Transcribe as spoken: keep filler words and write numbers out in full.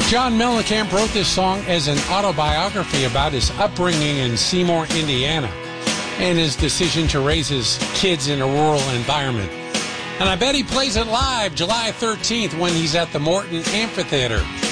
John Mellencamp wrote this song as an autobiography about his upbringing in Seymour, Indiana, and his decision to raise his kids in a rural environment. And I bet he plays it live July thirteenth when he's at the Morton Amphitheater.